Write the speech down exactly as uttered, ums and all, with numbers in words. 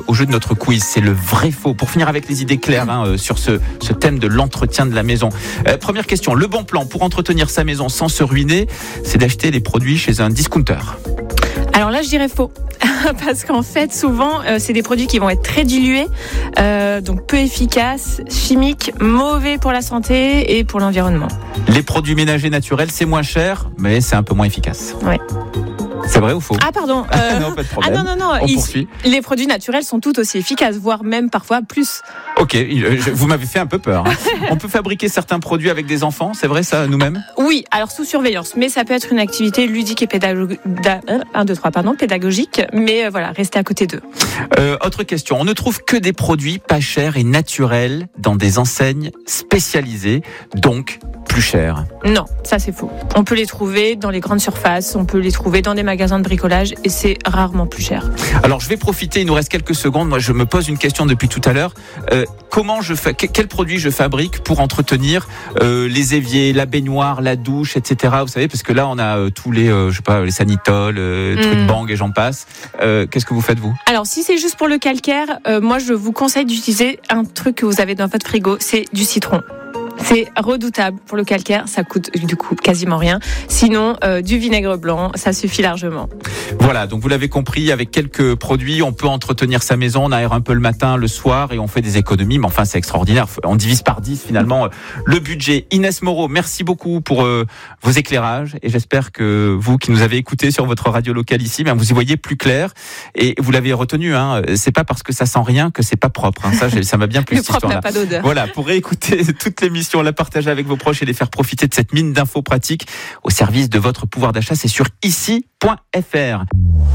au jeu de notre quiz. C'est le vrai faux. Pour finir avec les idées claires hein, euh, sur ce, ce thème de l'entretien de la maison. Euh, première question. Le bon plan pour entretenir sa maison sans se ruiner, c'est d'acheter les produits chez un discounter. Alors là, je dirais faux. Parce qu'en fait, souvent, euh, c'est des produits qui vont être très dilués, euh, donc peu efficaces, chimiques, mauvais pour la santé et pour l'environnement. Les produits ménagers naturels, c'est moins cher, mais c'est un peu moins efficace. Ouais. C'est vrai ou faux ? Ah pardon. Euh... non, pas de problème. Ah non, non, non. On Ils... poursuit. Les produits naturels sont tout aussi efficaces, voire même parfois plus. Ok, je, vous m'avez fait un peu peur. Hein. On peut fabriquer certains produits avec des enfants, c'est vrai ça, nous-mêmes ? Oui, alors sous surveillance, mais ça peut être une activité ludique et pédagogique, un, deux, trois, pardon, pédagogique, mais euh, voilà, restez à côté d'eux. Euh, autre question, on ne trouve que des produits pas chers et naturels dans des enseignes spécialisées, donc plus chers. Non, ça c'est faux. On peut les trouver dans les grandes surfaces, on peut les trouver dans des magasins de bricolage et c'est rarement plus cher. Alors je vais profiter, il nous reste quelques secondes. Moi je me pose une question depuis tout à l'heure. Euh, comment je fais, quel produit je fabrique pour entretenir euh, les éviers, la baignoire, la douche, et cetera. Vous savez, parce que là on a euh, tous les, euh, je sais pas, les Sanitol, euh, trucs mmh. Bang et j'en passe. Euh, qu'est-ce que vous faites vous ? Alors si c'est juste pour le calcaire, euh, moi je vous conseille d'utiliser un truc que vous avez dans votre frigo, c'est du citron. C'est redoutable pour le calcaire, ça coûte du coup quasiment rien. Sinon, euh, du vinaigre blanc, ça suffit largement. Voilà, donc vous l'avez compris, avec quelques produits, on peut entretenir sa maison, on aère un peu le matin, le soir et on fait des économies. Mais enfin, c'est extraordinaire. On divise par dix finalement le budget. Inès Moreau, merci beaucoup pour euh, vos éclairages et j'espère que vous qui nous avez écoutés sur votre radio locale ici, ben, vous y voyez plus clair et vous l'avez retenu. Hein, c'est pas parce que ça sent rien que c'est pas propre. Hein, ça, ça m'a bien plu. Le propre n'a pas d'odeur. Voilà, pour réécouter toute l'émission, la partager avec vos proches et les faire profiter de cette mine d'infos pratiques au service de votre pouvoir d'achat, c'est sur ici point f r.